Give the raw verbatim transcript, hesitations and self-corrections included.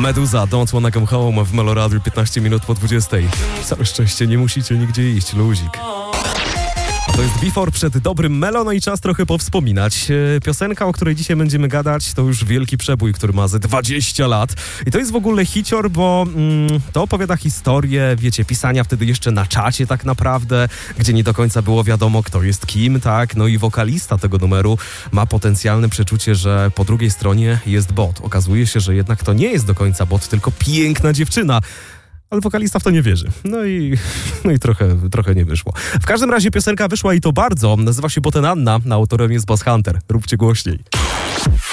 Meduza, Don't Wanna Come Home w Meloradiu piętnaście minut po dwudziestej. Całe szczęście, nie musicie nigdzie iść, luzik. A to jest Before przed dobrym Melo, no i czas trochę powspominać. Piosenka, o której dzisiaj będziemy gadać, to już wielki przebój, który ma ze dwadzieścia lat. I to jest w ogóle hicior, bo mm, to opowiada historię, wiecie, pisania wtedy jeszcze na czacie tak naprawdę, gdzie nie do końca było wiadomo, kto jest kim, tak? No i wokalista tego numeru ma potencjalne przeczucie, że po drugiej stronie jest bot. Okazuje się, że jednak to nie jest do końca bot, tylko piękna dziewczyna. Ale wokalista w to nie wierzy. No i, no i trochę, trochę nie wyszło. W każdym razie piosenka wyszła i to bardzo. Nazywa się Boten Anna, a autorem jest Bass Hunter. Róbcie głośniej.